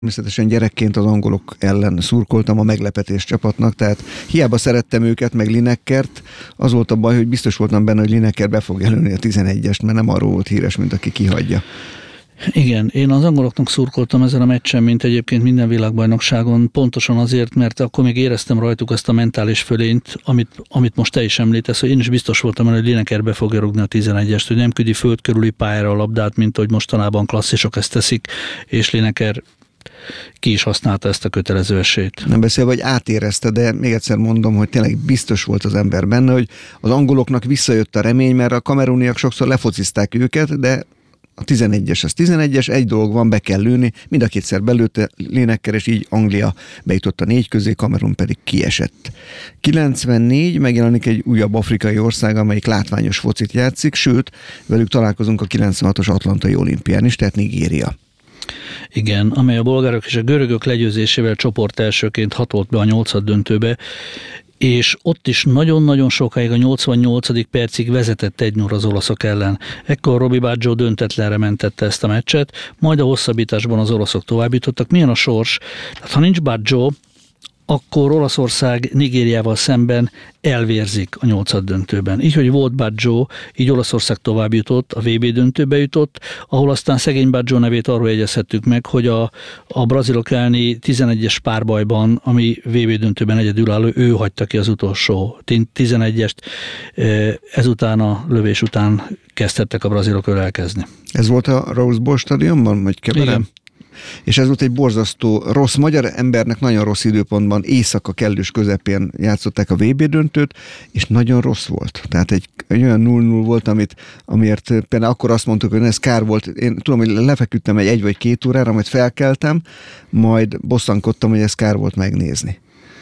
Természetesen gyerekként az angolok ellen szurkoltam a meglepetés csapatnak, tehát hiába szerettem őket, meg Lineckert, az volt a baj, hogy biztos voltam benne, hogy Lineker be fog előni a 11-est, mert nem arról volt híres, mint aki kihagyja. Igen, én az angoloknak szurkoltam ezen a meccsen, mint egyébként minden világbajnokságon, pontosan azért, mert akkor még éreztem rajtuk ezt a mentális fölényt, amit most te is említesz, hogy én is biztos voltam, hogy Lineker be fogja rúgni a 11-est, hogy nem küldi föld körüli pályára a labdát, mint hogy mostanában klasszisok ezt teszik, és Lineker ki is használta ezt a kötelező esélyt. Nem beszélve, hogy átérezte, de még egyszer mondom, hogy tényleg biztos volt az ember benne, hogy az angoloknak visszajött a remény, mert a kameruniak sokszor lefocizták őket, de a 11-es az 11-es, egy dolog van, be kell lőni, mind a kétszer belőtte Lineker, és így Anglia bejutott a 4 közé, Kamerun pedig kiesett. 94 megjelenik egy újabb afrikai ország, amelyik látványos focit játszik, sőt, velük találkozunk a 96-os atlantai olimpián is, tehát Nigéria. Igen, amely a bolgárok és a görögök legyőzésével csoport elsőként hatolt be a 8. döntőbe, és ott is nagyon-nagyon sokáig a 88. percig vezetett 1-0 az olaszok ellen. Ekkor Robbie Baggio döntetlenre mentette ezt a meccset, majd a hosszabbításban az olaszok továbbjutottak. Milyen a sors? Tehát, ha nincs Baggio, akkor Olaszország Nigériával szemben elvérzik a 8. döntőben. Így, hogy volt Baggio, így Olaszország tovább jutott, a VB döntőbe jutott, ahol aztán szegény Baggio nevét arról jegyezhettük meg, hogy a brazilok elleni 11-es párbajban, ami VB döntőben egyedülálló, ő hagyta ki az utolsó 11-est, ezután a lövés után kezdhettek a brazilok ölelkezni. Ez volt a Rose Bowl stadionban, vagy keverem? Igen. És ez volt egy borzasztó rossz, magyar embernek nagyon rossz időpontban, éjszaka kellős közepén játszották a VB döntőt, és nagyon rossz volt. Tehát egy olyan 0-0 volt, amiért például akkor azt mondtuk, hogy ez kár volt. Én tudom, hogy lefeküdtem egy 1 vagy 2 órára, majd felkeltem, majd bosszankodtam, hogy ez kár volt megnézni.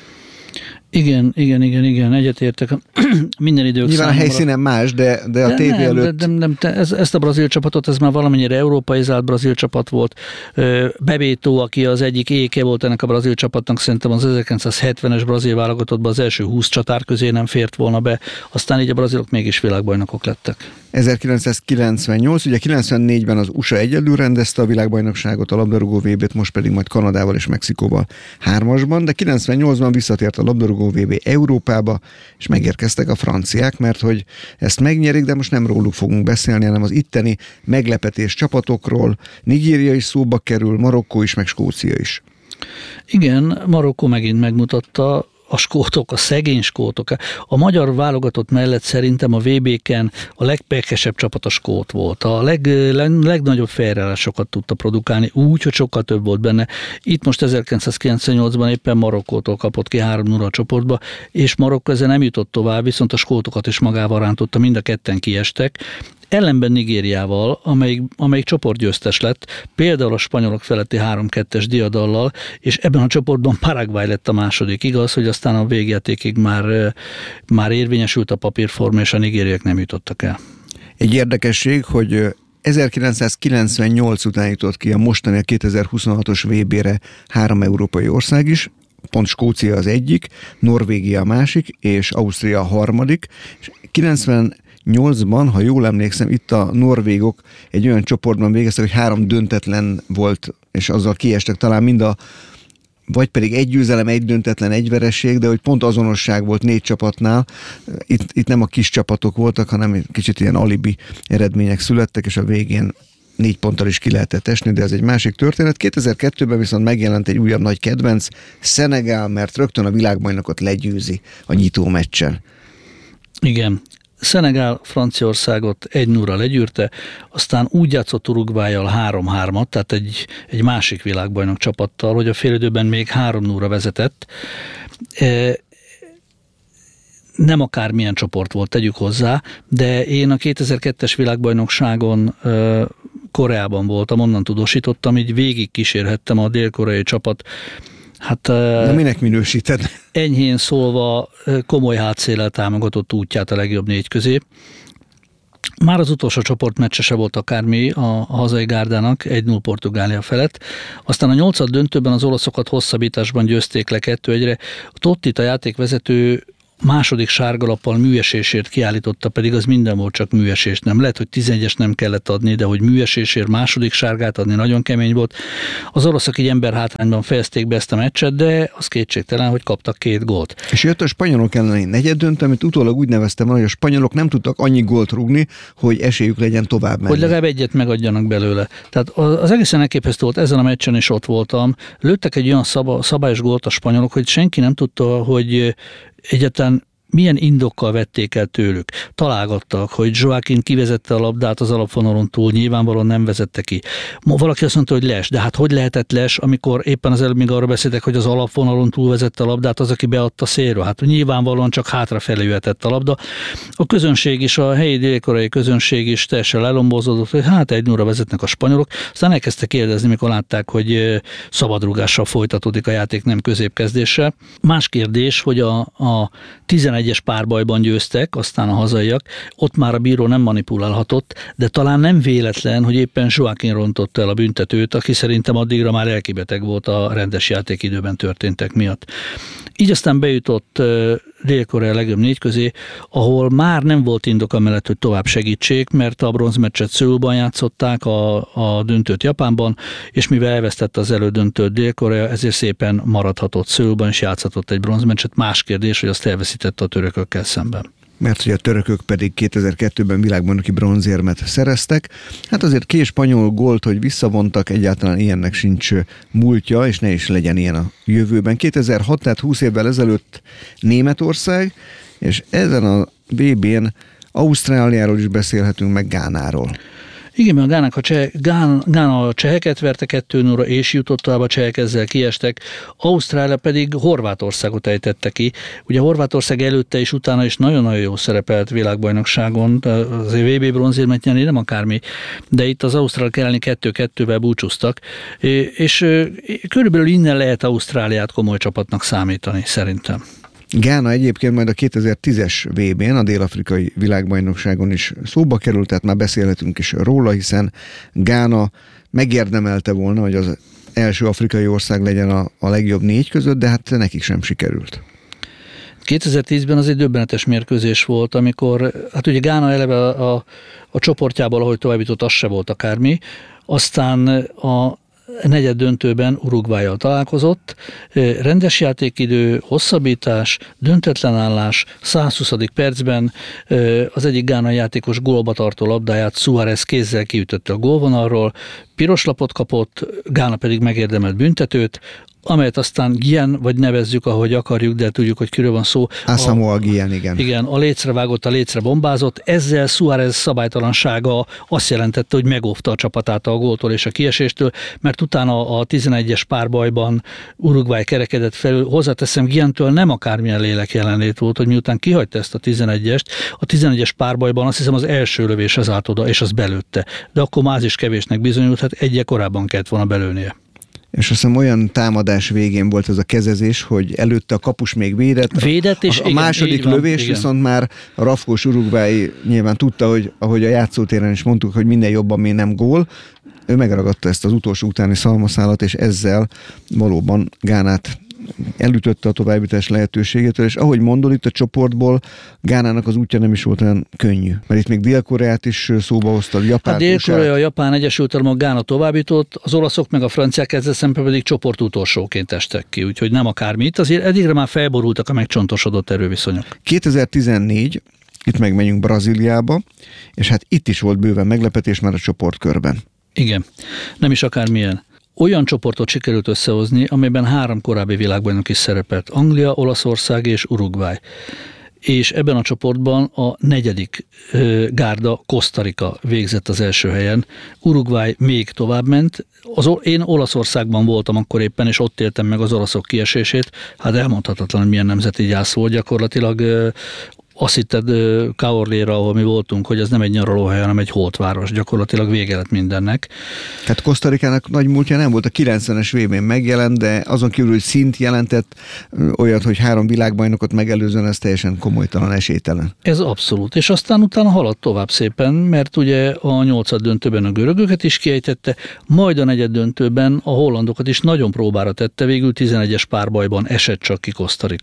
Igen, egyetértek. Minden idők nyilván számomra. A helyszínen más, de a tévé előtt... Ezt a brazil csapatot, ez már valamennyire európaizált brazil csapat volt. Bebeto, aki az egyik éke volt ennek a brazil csapatnak, szerintem az 1970-es brazil válogatottban az első 20 csatár közé nem fért volna be, aztán így a brazilok mégis világbajnokok lettek. 1998, ugye 94-ben az USA egyedül rendezte a világbajnokságot, a labdarúgó VB-t, most pedig majd Kanadával és Mexikóval 3-asban, de 98-ban visszatért a labdarúgó VB Európába, és megérkeztek a franciák, mert hogy ezt megnyerik, de most nem róluk fogunk beszélni, hanem az itteni meglepetés csapatokról. Nigéria is szóba kerül, Marokkó is, meg Skócia is. Igen, Marokkó megint megmutatta, a skótok, a szegény skótok. A magyar válogatott mellett szerintem a VB-ken a legpekesebb csapat a skót volt. A legnagyobb fejreállásokat tudta produkálni, úgy, hogy sokkal több volt benne. Itt most 1998-ban éppen Marokkótól kapott ki 3-0 a csoportba, és Marokkó ezzel nem jutott tovább, viszont a skótokat is magával rántotta, mind a ketten kiestek. Ellenben Nigériával, amelyik csoportgyőztes lett, például a spanyolok feletti 3-2-es diadallal, és ebben a csoportban Paraguay lett a második. Igaz, hogy aztán a végjátékig már érvényesült a papírforma, és a nigériek nem jutottak el. Egy érdekesség, hogy 1998 után jutott ki a mostani 2026-os VB-re 3 európai ország is, pont Skócia az egyik, Norvégia a másik, és Ausztria a harmadik. 98-ban, ha jól emlékszem, itt a norvégok egy olyan csoportban végeztek, hogy 3 döntetlen volt, és azzal kiestek talán vagy pedig 1 győzelem, 1 döntetlen, 1 vereség, de hogy pont azonosság volt 4 csapatnál. Itt nem a kis csapatok voltak, hanem kicsit ilyen alibi eredmények születtek, és a végén 4 ponttal is ki lehetett esni, de ez egy másik történet. 2002-ben viszont megjelent egy újabb nagy kedvenc, Szenegál, mert rögtön a világbajnokot legyőzi a nyitó meccsen. Igen. Szenegál Franciaországot 1-0-ra legyűrte, aztán úgy játszott Uruguayyal 3-3-at, tehát egy másik világbajnok csapattal, hogy a félidőben még 3-0-ra vezetett. Nem akármilyen csoport volt, tegyük hozzá, de én a 2002-es világbajnokságon Koreában voltam, onnan tudósítottam, így végig kísérhettem a dél-koreai csapat. De minek minősíted? Enyhén szólva komoly hátszéllel támogatott útját a legjobb 4 közé. Már az utolsó csoportmeccse se volt akármi a hazai gárdának, 1-0 Portugália felett. Aztán a 8. döntőben az olaszokat hosszabbításban győzték le 2-1-re. Tottit, a játékvezető második sárgalappal műesésért kiállította, pedig az minden volt, csak műesés. Nem lehet, hogy 11-es nem kellett adni, de hogy műesésért második sárgát adni nagyon kemény volt. Az oroszok így emberhátrányban fejezték be ezt a meccset, de az kétségtelen, hogy kaptak 2 gólt. És jött a spanyolok elleni negyeddöntő, amit utólag úgy neveztem, hogy a spanyolok nem tudtak annyi gólt rúgni, hogy esélyük legyen tovább menni. Hogy legalább egyet megadjanak belőle. Tehát az egészen elképesztő volt, ezen a meccsen is ott voltam. Lőttek egy olyan szabályos gólt a spanyolok, hogy senki nem tudta, hogy egyáltalán milyen indokkal vették el tőlük. Találgattak, hogy Joaquin kivezette a labdát az alapvonalon túl, nyilvánvalóan nem vezette ki. Valaki azt mondta, hogy les, de hát hogy lehetett les, amikor éppen az előbb még arra beszéltek, hogy az alapvonalon túl vezette a labdát az, aki beadta szélről. Hát nyilvánvalóan csak hátrafelé jöhetett a labda. A közönség is, a helyi dél-koreai közönség is teljesen lelombozódott, hogy hát 1-0-ra vezetnek a spanyolok. Aztán elkezdtek kérdezni, mikor látták, hogy szabadrúgással folytatódik a játék, nem középkezdéssel. Más kérdés, hogy a 11-es párbajban győztek, aztán a hazaiak, ott már a bíró nem manipulálhatott, de talán nem véletlen, hogy éppen Joaquin rontotta el a büntetőt, aki szerintem addigra már elkibeteg volt a rendes játékidőben történtek miatt. Így aztán bejutott Dél-Korea legjobb 4 közé, ahol már nem volt indok amellett, hogy tovább segítsék, mert a bronzmeccset Szöulban játszották, a döntőt Japánban, és mivel elvesztette az elődöntőt Dél-Korea, ezért szépen maradhatott Szöulban, és játszhatott egy bronzmeccset. Más kérdés, hogy azt elveszítette a törökökkel szemben. Mert hogy a törökök pedig 2002-ben világbajnoki bronzérmet szereztek. Hát azért 2 spanyol gólt, hogy visszavontak, egyáltalán ilyennek sincs múltja, és ne is legyen ilyen a jövőben. 2006, tehát 20 évvel ezelőtt Németország, és ezen a VB-n Ausztráliáról is beszélhetünk, meg Gánáról. Igen, mert Gána a cseheket verte 2-0-ra, és jutott tovább, a csehek ezzel kiestek. Ausztrália pedig Horvátországot ejtette ki. Ugye Horvátország előtte és utána is nagyon-nagyon jó szerepelt világbajnokságon, az VB bronzérmet nyerni nem akármi, de itt az ausztrálok elleni 2-2-vel búcsúztak, és körülbelül innen lehet Ausztráliát komoly csapatnak számítani, szerintem. Gána egyébként majd a 2010-es VB-n, a dél-afrikai világbajnokságon is szóba került, tehát már beszélhetünk is róla, hiszen Gána megérdemelte volna, hogy az első afrikai ország legyen a legjobb 4 között, de hát nekik sem sikerült. 2010-ben az egy döbbenetes mérkőzés volt, amikor, hát ugye Gána eleve a csoportjából, ahogy továbbított, az se volt akármi, aztán a negyed döntőben Uruguayyal találkozott, rendes játékidő, hosszabbítás, döntetlen állás, 120. percben az egyik gánai játékos gólba tartó labdáját Suárez kézzel kiütötte a gólvonalról, piros lapot kapott, Gána pedig megérdemelt büntetőt, amelyet aztán Gien, vagy nevezzük, ahogy akarjuk, de tudjuk, hogy kiről van szó. Asamoah Gien, igen. Igen, a lécre vágott, a lécre bombázott. Ezzel Suárez szabálytalansága azt jelentette, hogy megóvta a csapatát a góltól és a kieséstől, mert utána a 11-es párbajban Uruguay kerekedett felül. Hozzáteszem, Gientől nem akármilyen lélek jelenlét volt, hogy miután kihagyta ezt a 11-est, a 11-es párbajban azt hiszem az első lövés az állt oda, és az belőtte. De akkor már az is kevésnek bizonyult, hát egyel korábban kellett volna belőnie. És azt hiszem olyan támadás végén volt ez a kezezés, hogy előtte a kapus még védett és a második lövés van, viszont már a rafkós Uruguay nyilván tudta, hogy ahogy a játszótéren is mondtuk, hogy minden jobban, még nem gól. Ő megragadta ezt az utolsó utáni szalmaszálat, és ezzel valóban Gánát elütötte a továbbítás lehetőségétől, és ahogy mondod, itt a csoportból Gánának az útja nem is volt olyan könnyű. Mert itt még Dél-Koreát is szóba hoztad, Japán. A Dél-Korea, a Japán, Egyesült Államok, Gána továbbított, az olaszok meg a franciák ezzel szemben pedig csoport utolsóként estek ki, úgyhogy nem akármi. Itt azért eddigre már felborultak a megcsontosodott erőviszonyok. 2014, itt megmegyünk Brazíliába, és hát itt is volt bőven meglepetés már a csoportkörben. Igen, nem is akármilyen. Olyan csoportot sikerült összehozni, amelyben 3 korábbi világbajnok is szerepelt. Anglia, Olaszország és Uruguay. És ebben a csoportban a 4. gárda, Costa Rica végzett az első helyen. Uruguay még tovább ment. Én Olaszországban voltam akkor éppen, és ott éltem meg az olaszok kiesését. Hát elmondhatatlan, hogy milyen nemzeti gyász volt gyakorlatilag. Azt hitted Caorléra, ahol mi voltunk, hogy ez nem egy nyaralóhely, hanem egy holtváros. Gyakorlatilag vége lett mindennek. Tehát Costa Ricának nagy múltja nem volt, a 90-es VB-n megjelent, de azon kívül, hogy szint jelentett olyat, hogy 3 világbajnokot megelőzően, ez teljesen komolytalan, esélytelen. Ez abszolút. És aztán utána haladt tovább szépen, mert ugye a 8. döntőben a görögöket is kiejtette, majd a 4. döntőben a hollandokat is nagyon próbára tette, végül 11-es párbajban esett csak ki Costa Rica.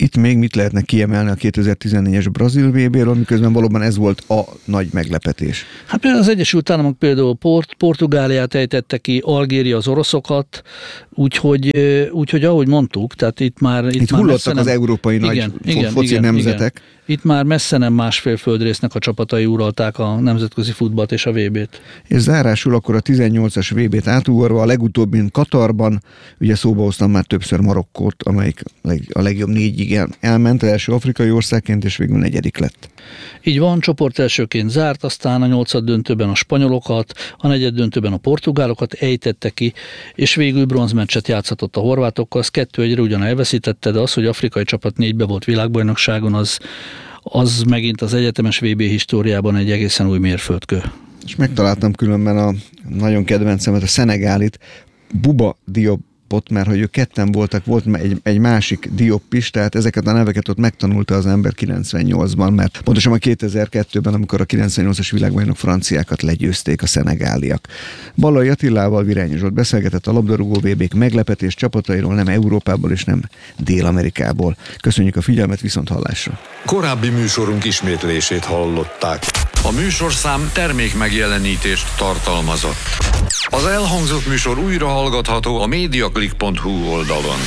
Itt még mit lehetne kiemelni a 2014-es Brazil VB-ről, miközben valóban ez volt a nagy meglepetés? Hát például az Egyesült Államok például Portugáliát ejtette ki, Algéria az oroszokat, úgyhogy ahogy mondtuk, tehát itt már hullottak az európai nagy foci nemzetek. Igen. Itt már messze nem másfél földrésznek a csapatai uralták a nemzetközi futballt és a VB-t. És zárásul akkor a 18-as VB-t átugorva, a legutóbbin Katarban, ugye szóba hoztam már többször Marokkót, amelyik a legjobb 4-ig elment, első afrikai országként, és végül 4. lett. Így van, csoport elsőként zárt, aztán a 8. döntőben a spanyolokat, a 4. döntőben a portugálokat ejtette ki, és végül bronzmeccset játszhatott a horvátokkal, az 2-1-re ugyan elveszítette, de az, hogy afrikai csapat 4-be volt világbajnokságon, az megint az egyetemes VB históriában egy egészen új mérföldkő. És megtaláltam különben a nagyon kedvencemet, a szenegálit, Bouba Diop, mert hogy ők ketten voltak, volt egy másik Diop is, tehát ezeket a neveket ott megtanulta az ember 98-ban, mert pontosan a 2002-ben, amikor a 98-as világbajnok franciákat legyőzték a szenegáliak. Ballai Attilával Virányi Zsolt beszélgetett a labdarúgó VB-k meglepetés csapatairól, nem Európából és nem Dél-Amerikából. Köszönjük a figyelmet, viszonthallásra! Korábbi műsorunk ismétlését hallották. A műsorszám termék megjelenítést tartalmazott. Az elhangzott műsor újra hallgatható a mediaclick.hu oldalon.